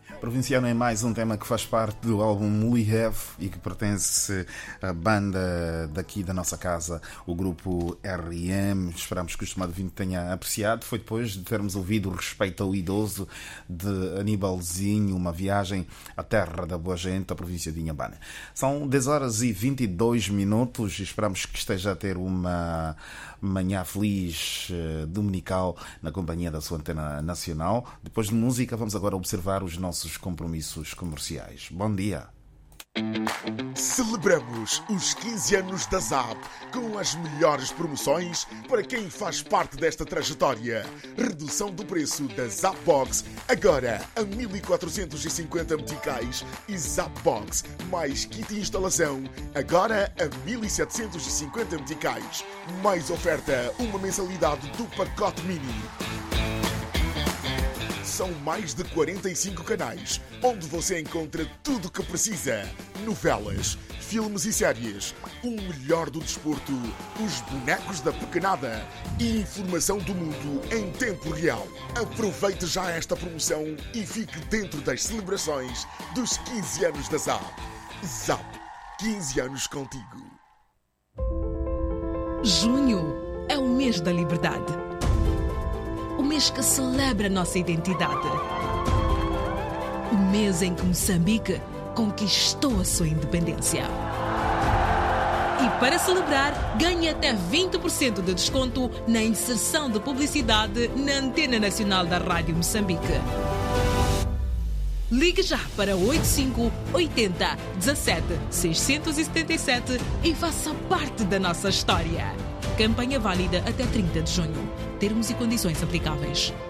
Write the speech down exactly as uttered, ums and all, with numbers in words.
Provinciano é mais um tema que faz parte do álbum We Have e que pertence à banda daqui da nossa casa, o grupo R E M. Esperamos que o estimado ouvinte tenha apreciado. Foi depois de termos ouvido o Respeito ao Idoso de Aníbalzinho, uma viagem à terra da boa gente, a província de Inhambane. São dez horas e vinte e dois minutos e esperamos que esteja a ter uma manhã feliz dominical na companhia da sua antena nacional. Depois de música, vamos agora observar os nossos compromissos comerciais. Bom dia. Celebramos os quinze anos da Zap com as melhores promoções para quem faz parte desta trajetória. Redução do preço da Zapbox agora a mil quatrocentos e cinquenta meticais e Zapbox mais kit de instalação agora a mil setecentos e cinquenta meticais. Mais oferta, uma mensalidade do pacote mini. São mais de quarenta e cinco canais, onde você encontra tudo o que precisa. Novelas, filmes e séries, o melhor do desporto, os bonecos da pequenada e informação do mundo em tempo real. Aproveite já esta promoção e fique dentro das celebrações dos quinze anos da Zap. Zap, quinze anos contigo. Junho é o mês da liberdade. O mês que celebra a nossa identidade. O mês em que Moçambique conquistou a sua independência. E para celebrar, ganhe até vinte por cento de desconto na inserção de publicidade na Antena Nacional da Rádio Moçambique. Ligue já para oito cinco oito zero um sete seis sete sete e faça parte da nossa história. Campanha válida até trinta de junho. Termos e condições aplicáveis.